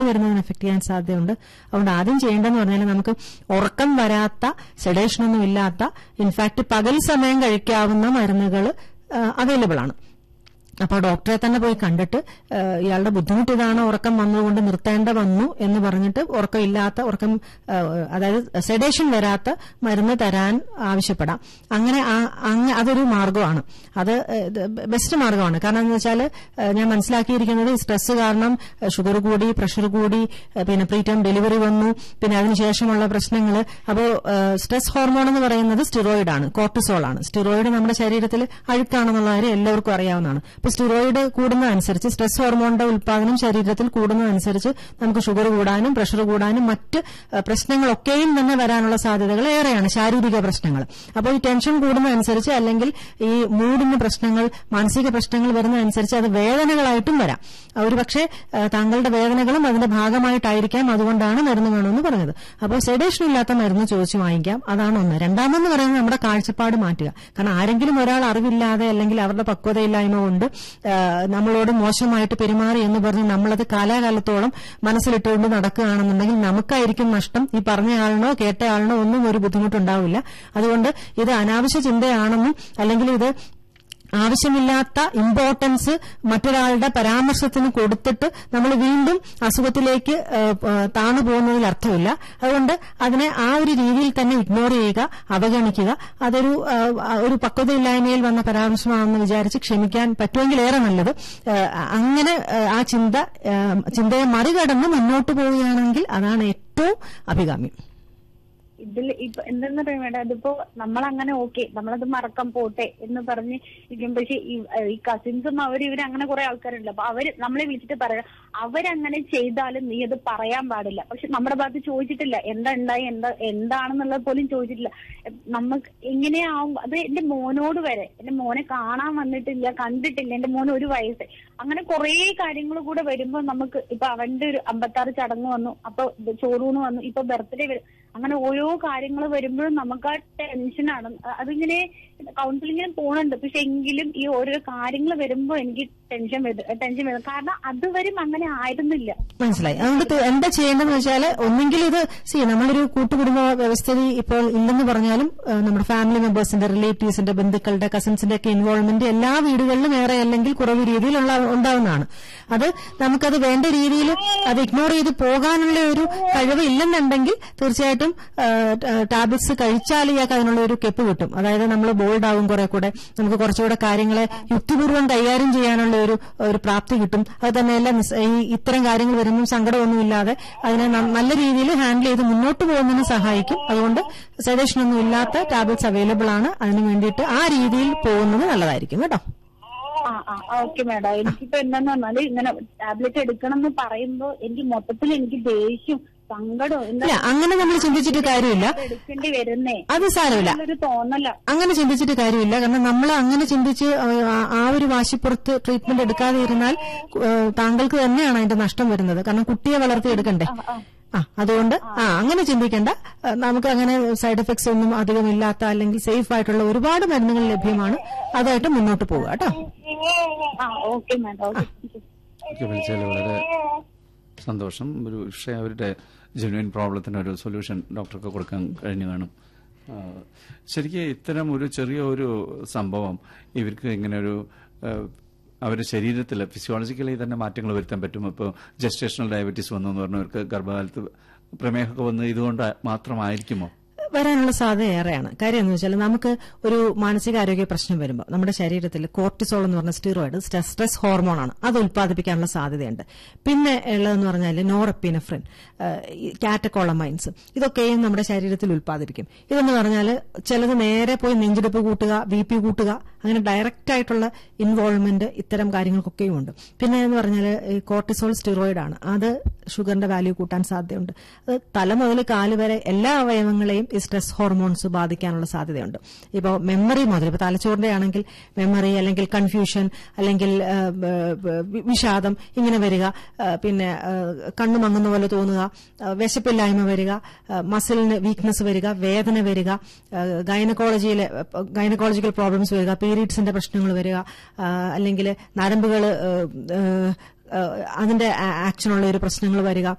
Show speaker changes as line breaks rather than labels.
വരുന്നതിന് എഫക്ട് ചെയ്യാൻ സാധ്യതയുണ്ട്. അതുകൊണ്ട് ആദ്യം ചെയ്യേണ്ടതെന്ന് പറഞ്ഞാൽ നമുക്ക് ഉറക്കം വരാത്ത, സെഡേഷനൊന്നും ഇല്ലാത്ത, ഇൻഫാക്ട് പകൽ സമയം കഴിക്കാവുന്ന മരുന്നുകൾ അവൈലബിൾ ആണ്. അപ്പോൾ ഡോക്ടറെ തന്നെ പോയി കണ്ടിട്ട് ഇയാളുടെ ബുദ്ധിമുട്ട് ഇതാണ്, ഉറക്കം വന്നതുകൊണ്ട് നിർത്തേണ്ട വന്നു എന്ന് പറഞ്ഞിട്ട് ഉറക്കം അതായത് സെഡേഷൻ വരാത്ത മരുന്ന് തരാൻ ആവശ്യപ്പെടാം. അങ്ങനെ അതൊരു മാർഗമാണ്, അത് ബെസ്റ്റ് മാർഗമാണ്. കാരണം എന്ന് വെച്ചാൽ ഞാൻ മനസ്സിലാക്കിയിരിക്കുന്നത് സ്ട്രെസ് കാരണം ഷുഗർ കൂടി, പ്രഷർ കൂടി, പിന്നെ പ്രീടേം ഡെലിവറി വന്നു, പിന്നെ അതിനുശേഷമുള്ള പ്രശ്നങ്ങൾ. അപ്പോൾ സ്ട്രെസ് ഹോർമോൺ എന്ന് പറയുന്നത് സ്റ്റിറോയിഡ് ആണ്, കോർട്ടിസോൾ ആണ്. സ്റ്റിറോയിഡ് നമ്മുടെ ശരീരത്തിൽ അഴുക്കാണെന്നുള്ള കാര്യം എല്ലാവർക്കും അറിയാവുന്നതാണ്. അപ്പോൾ സ്റ്റിറോയിഡ് കൂടുന്നതനുസരിച്ച്, സ്ട്രെസ് ഹോർമോണിന്റെ ഉൽപാദനം ശരീരത്തിൽ കൂടുന്നതനുസരിച്ച് നമുക്ക് ഷുഗർ കൂടാനും പ്രഷർ കൂടാനും മറ്റ് പ്രശ്നങ്ങളൊക്കെയും തന്നെ വരാനുള്ള സാധ്യതകൾ ഏറെയാണ്, ശാരീരിക പ്രശ്നങ്ങൾ. അപ്പോൾ ഈ ടെൻഷൻ കൂടുന്നതനുസരിച്ച് അല്ലെങ്കിൽ ഈ മൂഡിന് പ്രശ്നങ്ങൾ, മാനസിക പ്രശ്നങ്ങൾ വരുന്നതനുസരിച്ച് അത് വേദനകളായിട്ടും വരാം. ഒരുപക്ഷെ താങ്കളുടെ വേദനകളും അതിന്റെ ഭാഗമായിട്ടായിരിക്കാം, അതുകൊണ്ടാണ് മരുന്ന് വേണമെന്ന് പറഞ്ഞത്. അപ്പോൾ സെഡേഷൻ ഇല്ലാത്ത മരുന്ന് ചോദിച്ചു വാങ്ങിക്കാം, അതാണ് ഒന്ന്. രണ്ടാമെന്ന് പറയുന്നത് നമ്മുടെ കാഴ്ചപ്പാട് മാറ്റുക. കാരണം ആരെങ്കിലും ഒരാൾ അറിവില്ലാതെ അല്ലെങ്കിൽ അവരുടെ പക്വതയില്ലായ്മ കൊണ്ട് നമ്മളോട് മോശമായിട്ട് പെരുമാറി എന്ന് പറഞ്ഞ് നമ്മളത് കാലാകാലത്തോളം മനസ്സിലിട്ടുകൊണ്ട് നടക്കുകയാണെന്നുണ്ടെങ്കിൽ നമുക്കായിരിക്കും നഷ്ടം. ഈ പറഞ്ഞയാളിനോ കേട്ടയാളിനോ ഒന്നും ഒരു ബുദ്ധിമുട്ടുണ്ടാവില്ല. അതുകൊണ്ട് ഇത് അനാവശ്യ ചിന്തയാണെന്നും അല്ലെങ്കിൽ ഇത് ആവശ്യമില്ലാത്ത ഇമ്പോർട്ടൻസ് മറ്റൊരാളുടെ പരാമർശത്തിന് കൊടുത്തിട്ട് നമ്മൾ വീണ്ടും അസുഖത്തിലേക്ക് താണു പോകുന്നതിൽ അർത്ഥമില്ല. അതുകൊണ്ട് അതിനെ ആ ഒരു രീതിയിൽ തന്നെ ഇഗ്നോർ ചെയ്യുക, അവഗണിക്കുക. അതൊരു പക്വതയില്ലായ്മയിൽ വന്ന പരാമർശമാണെന്ന് വിചാരിച്ച് ക്ഷമിക്കാൻ പറ്റുമെങ്കിൽ ഏറെ നല്ലത്. അങ്ങനെ ആ ചിന്തയെ മറികടന്ന് മുന്നോട്ട് പോവുകയാണെങ്കിൽ അതാണ് ഏറ്റവും അഭികാമ്യം.
ഇതിൽ ഇപ്പൊ എന്തെന്ന് പറയാൻ വേണ്ട, അതിപ്പോ നമ്മളങ്ങനെ ഓക്കെ, നമ്മളത് മറക്കാൻ പോട്ടെ എന്ന് പറഞ്ഞ് ഇരിക്കും. പക്ഷെ ഈ കസിൻസും ഇവര് അങ്ങനെ കുറെ ആൾക്കാരുണ്ട്. അപ്പൊ നമ്മളെ വിളിച്ചിട്ട് പറയാം, അവരങ്ങനെ ചെയ്താലും നീ അത് പറയാൻ പാടില്ല. പക്ഷെ നമ്മുടെ ഭാഗത്ത് ചോദിച്ചിട്ടില്ല, എന്താ ഉണ്ടായി, എന്താണെന്നുള്ളത് പോലും ചോദിച്ചിട്ടില്ല. നമുക്ക് എങ്ങനെയാവും അത്. എന്റെ മോനോട് വരെ, എന്റെ മോനെ കാണാൻ കണ്ടിട്ടില്ല, എന്റെ മോന് 1 വയസ്സ്. അങ്ങനെ കുറെ കാര്യങ്ങൾ കൂടെ വരുമ്പോ നമുക്ക് ഇപ്പൊ അവന്റെ ഒരു 56 ചടങ്ങ് വന്നു, അപ്പൊ ചോറൂണ് വന്നു, ഇപ്പൊ ബർത്ത്ഡേ വരും. അങ്ങനെ ഓരോ കാര്യങ്ങൾ വരുമ്പോഴും നമുക്ക് ആ ടെൻഷനാണ്. അതിങ്ങനെ കൗൺസിലിങ്ങിന് പോണുണ്ട്. പക്ഷെ എങ്കിലും ഈ ഓരോ കാര്യങ്ങൾ വരുമ്പോ എനിക്ക് ടെൻഷൻ വരും. കാരണം അതുവരും അങ്ങനെ ആയിരുന്നില്ല.
മനസ്സിലായി. അതുകൊണ്ട് എന്താ ചെയ്യേണ്ടതെന്ന് വെച്ചാൽ, ഒന്നെങ്കിൽ ഇത് നമ്മളൊരു കൂട്ടുകുടുംബ വ്യവസ്ഥിതി ഇപ്പോൾ ഇല്ലെന്ന് പറഞ്ഞാലും നമ്മുടെ ഫാമിലി മെമ്പേഴ്സിന്റെ, റിലേറ്റീവ്സിന്റെ, ബന്ധുക്കളുടെ, കസിൻസിന്റെ ഒക്കെ ഇൻവോൾവ്മെന്റ് എല്ലാ വീടുകളിലും ഏറെ അല്ലെങ്കിൽ കുറവ് രീതിയിലുള്ള ഉണ്ടാവുന്നതാണ്. അത് നമുക്കത് വേണ്ട രീതിയിൽ അത് ഇഗ്നോർ ചെയ്ത് പോകാനുള്ള ഒരു കഴിവ് ഇല്ലെന്നുണ്ടെങ്കിൽ തീർച്ചയായിട്ടും ടാബ്ലറ്റ്സ് കഴിച്ചാൽ ഇയാൾക്ക് അതിനുള്ള ഒരു കെപ്പ് കിട്ടും. അതായത് നമ്മൾ ബോൾഡ് ആകും, കുറെ കൂടെ നമുക്ക് കുറച്ചുകൂടെ കാര്യങ്ങളെ യുക്തിപൂർവ്വം കൈകാര്യം ചെയ്യാനുള്ള ഒരു പ്രാപ്തി കിട്ടും. അത് തന്നെയല്ല, ഇത്തരം കാര്യങ്ങൾ വരുമ്പോൾ സങ്കടമൊന്നുമില്ലാതെ അതിനെ നല്ല രീതിയിൽ ഹാൻഡിൽ ചെയ്ത് മുന്നോട്ട് പോകുന്നതിന് സഹായിക്കും. അതുകൊണ്ട് സെഡേഷനൊന്നും ഇല്ലാത്ത ടാബ്ലറ്റ്സ് അവൈലബിൾ ആണ്. അതിന് വേണ്ടിയിട്ട് ആ രീതിയിൽ പോകുന്നത് നല്ലതായിരിക്കും കേട്ടോ.
Okay madam. എനിക്കിപ്പോ എന്താന്ന് പറഞ്ഞാല് ഇങ്ങനെ ടാബ്ലറ്റ് എടുക്കണം എന്ന് പറയുമ്പോ എനിക്ക് മൊത്തത്തിൽ എനിക്ക് ദേഷ്യം, സങ്കടം.
അങ്ങനെ നമ്മൾ ചിന്തിച്ചിട്ട് കാര്യമില്ല,
എടുക്കേണ്ടി വരുന്നേ,
അത് സാരമില്ല. അങ്ങനെ ചിന്തിച്ചിട്ട് കാര്യമില്ല. കാരണം നമ്മൾ അങ്ങനെ ചിന്തിച്ച് ആ ഒരു വാശിപ്പുറത്ത് ട്രീറ്റ്മെന്റ് എടുക്കാതെ ഇരുന്നാൽ താങ്കൾക്ക് തന്നെയാണ് അതിന്റെ നഷ്ടം വരുന്നത്. കാരണം കുട്ടിയെ വളർത്തിയെടുക്കണ്ടേ. അതുകൊണ്ട് അങ്ങനെ ചിന്തിക്കേണ്ട. നമുക്ക് അങ്ങനെ സൈഡ് എഫക്ട്സ് ഒന്നും അധികമില്ലാത്ത അല്ലെങ്കിൽ സേഫ് ആയിട്ടുള്ള ഒരുപാട് മരുന്നുകൾ ലഭ്യമാണ്. അതായിട്ട് മുന്നോട്ട് പോവുക കേട്ടോ.
വിളിച്ചാൽ വളരെ സന്തോഷം. ഒരു അവരുടെ ജെന്യുവൻ പ്രോബ്ലത്തിന് ഒരു സൊല്യൂഷൻ ഡോക്ടർക്ക് കൊടുക്കാൻ കഴിഞ്ഞു കാണും. ശരിക്കും ഇത്തരം ഒരു ചെറിയ ഒരു സംഭവം ഇവർക്ക് ഇങ്ങനെ ഒരു അവരുടെ ശരീരത്തിൽ ഫിസിയോളജിക്കലി തന്നെ മാറ്റങ്ങൾ വരുത്താൻ പറ്റും. ഇപ്പോൾ ജസ്റ്റേഷണൽ ഡയബറ്റീസ് വന്നു എന്ന് പറഞ്ഞവർക്ക് ഗർഭകാലത്ത് പ്രമേഹമൊക്കെ വന്ന് ഇതുകൊണ്ട് മാത്രമായിരിക്കുമോ?
വരാനുള്ള സാധ്യത ഏറെയാണ്. കാര്യം എന്ന് വെച്ചാൽ നമുക്ക് ഒരു മാനസികാരോഗ്യ പ്രശ്നം വരുമ്പോൾ നമ്മുടെ ശരീരത്തിൽ കോർട്ടിസോൾ എന്ന് പറഞ്ഞ സ്റ്റിറോയിഡ് സ്ട്രെസ് ഹോർമോണാണ്, അത് ഉൽപ്പാദിപ്പിക്കാനുള്ള സാധ്യതയുണ്ട്. പിന്നെ ഉള്ളതെന്ന് പറഞ്ഞാൽ നോറെപ്പിനെഫ്രിൻ, കാറ്റക്കോളമൈൻസ്, ഇതൊക്കെയും നമ്മുടെ ശരീരത്തിൽ ഉൽപ്പാദിപ്പിക്കും. ഇതെന്ന് പറഞ്ഞാൽ ചിലത് നേരെ പോയി നെഞ്ചിടിപ്പ് കൂട്ടുക, BP കൂട്ടുക, അങ്ങനെ ഡയറക്റ്റ് ആയിട്ടുള്ള ഇൻവോൾവ്മെന്റ് ഇത്തരം കാര്യങ്ങൾക്കൊക്കെയും ഉണ്ട്. പിന്നെ എന്ന് പറഞ്ഞാൽ കോർട്ടിസോൾ സ്റ്റിറോയിഡാണ്, അത് ഷുഗറിന്റെ വാല്യൂ കൂട്ടാൻ സാധ്യതയുണ്ട്. അത് തല മുതൽ കാല് വരെ എല്ലാ അവയവങ്ങളെയും ഈ സ്ട്രെസ് ഹോർമോൺസ് ബാധിക്കാനുള്ള സാധ്യതയുണ്ട്. ഇപ്പോൾ മെമ്മറി മുതൽ, ഇപ്പോൾ തലച്ചോറിന്റെ ആണെങ്കിൽ മെമ്മറി, അല്ലെങ്കിൽ കൺഫ്യൂഷൻ, അല്ലെങ്കിൽ വിഷാദം ഇങ്ങനെ വരിക, പിന്നെ കണ്ണു മങ്ങുന്ന പോലെ തോന്നുക, വിശപ്പില്ലായ്മ വരിക, മസിലിന് വീക്ക്നെസ് വരിക, വേദന വരിക, ഗൈനക്കോളജിക്കൽ പ്രോബ്ലംസ് വരിക, പീരീഡ്സിന്റെ പ്രശ്നങ്ങൾ വരിക, അല്ലെങ്കിൽ നരമ്പുകൾ അതിന്റെ ആക്ഷനുള്ള ഒരു പ്രശ്നങ്ങൾ വരിക,